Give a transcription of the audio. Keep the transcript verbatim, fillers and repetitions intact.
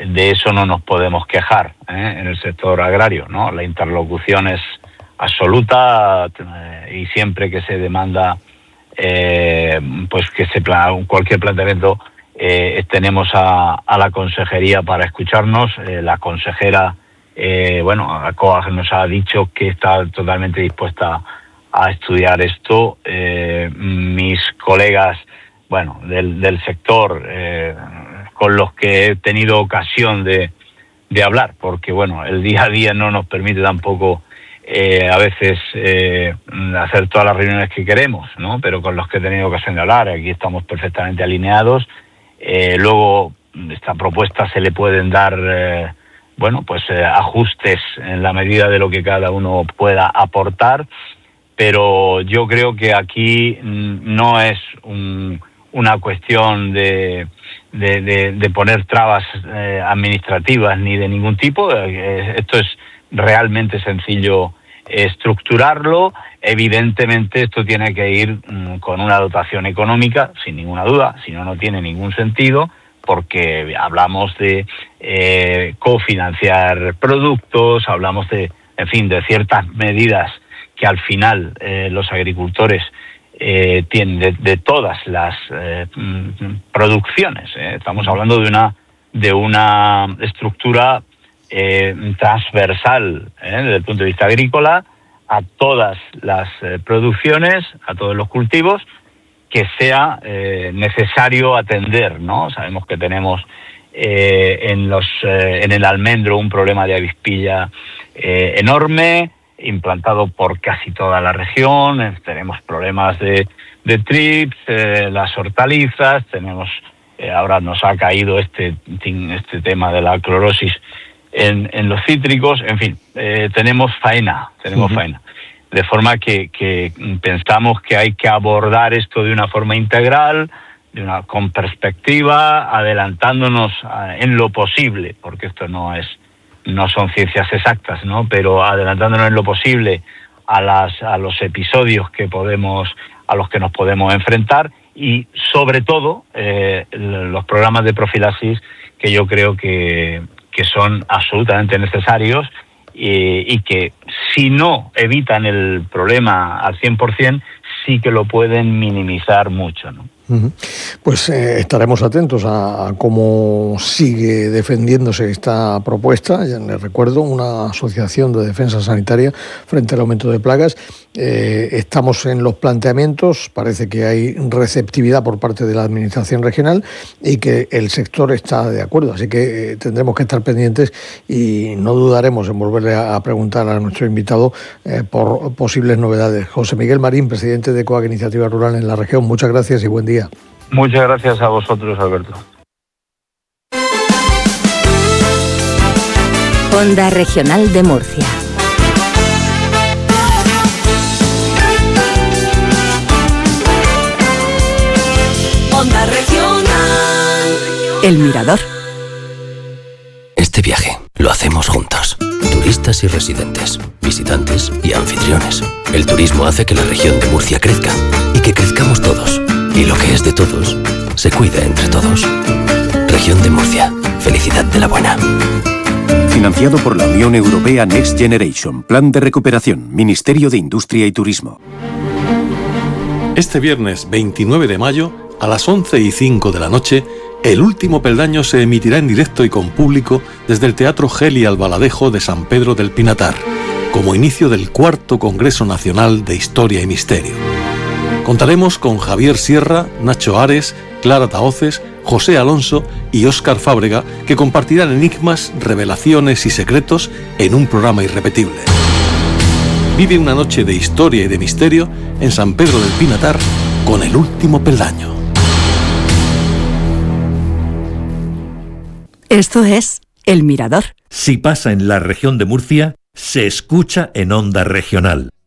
de eso no nos podemos quejar, ¿eh? En el sector agrario, ¿no? La interlocución es absoluta eh, y siempre que se demanda eh, pues que se plan, cualquier planteamiento eh, tenemos a, a la consejería para escucharnos. Eh, la consejera, eh, bueno, a COAG nos ha dicho que está totalmente dispuesta a estudiar esto. Eh, mis colegas, bueno, del, del sector, eh, con los que he tenido ocasión de, de hablar, porque bueno, el día a día no nos permite tampoco eh, a veces eh, hacer todas las reuniones que queremos, ¿no? Pero con los que he tenido ocasión de hablar, aquí estamos perfectamente alineados. Eh, luego, esta propuesta se le pueden dar, eh, bueno, pues eh, ajustes en la medida de lo que cada uno pueda aportar, pero yo creo que aquí no es un, una cuestión de De, de, de poner trabas eh, administrativas ni de ningún tipo. Eh, esto es realmente sencillo eh, estructurarlo. Evidentemente esto tiene que ir mm, con una dotación económica, sin ninguna duda, si no, no tiene ningún sentido, porque hablamos de eh, cofinanciar productos, hablamos de, en fin, de ciertas medidas que al final eh, los agricultores Eh, tiene de, de todas las eh, producciones. Eh. Estamos hablando de una de una estructura eh, transversal eh, desde el punto de vista agrícola a todas las eh, producciones, a todos los cultivos que sea eh, necesario atender, ¿no? Sabemos que tenemos eh, en los eh, en el almendro un problema de avispilla eh, enorme, implantado por casi toda la región. Eh, tenemos problemas de, de trips, eh, las hortalizas, tenemos eh, ahora nos ha caído este este tema de la clorosis en, en los cítricos. En fin, eh, tenemos faena, tenemos uh-huh. faena. De forma que, que pensamos que hay que abordar esto de una forma integral, de una con perspectiva, adelantándonos a, en lo posible, porque esto no es no son ciencias exactas, ¿no? Pero adelantándonos en lo posible a las a los episodios que podemos a los que nos podemos enfrentar, y sobre todo eh, los programas de profilaxis, que yo creo que que son absolutamente necesarios y, y que si no evitan el problema al cien por ciento, sí que lo pueden minimizar mucho, ¿no? Pues eh, estaremos atentos a, a cómo sigue defendiéndose esta propuesta. Ya les recuerdo, una asociación de defensa sanitaria frente al aumento de plagas. Eh, estamos en los planteamientos, parece que hay receptividad por parte de la Administración regional y que el sector está de acuerdo, así que eh, tendremos que estar pendientes y no dudaremos en volverle a, a preguntar a nuestro invitado eh, por posibles novedades. José Miguel Marín, presidente de COAG Iniciativa Rural en la región, muchas gracias y buen día. Muchas gracias a vosotros, Alberto. Onda Regional de Murcia. Onda Regional. El Mirador. Este viaje lo hacemos juntos. Turistas y residentes, visitantes y anfitriones. El turismo hace que la región de Murcia crezca y que crezcamos todos. Y lo que es de todos, se cuida entre todos. Región de Murcia. Felicidad de la buena. Financiado por la Unión Europea Next Generation. Plan de recuperación. Ministerio de Industria y Turismo. Este viernes veintinueve de mayo, a las once y cinco de la noche, El último peldaño se emitirá en directo y con público desde el Teatro Geli Albaladejo de San Pedro del Pinatar, como inicio del cuarto Congreso Nacional de Historia y Misterio. Contaremos con Javier Sierra, Nacho Ares, Clara Tahoces, José Alonso y Óscar Fábrega, que compartirán enigmas, revelaciones y secretos en un programa irrepetible. Vive una noche de historia y de misterio en San Pedro del Pinatar con El último peldaño. Esto es El Mirador. Si pasa en la región de Murcia, se escucha en Onda Regional.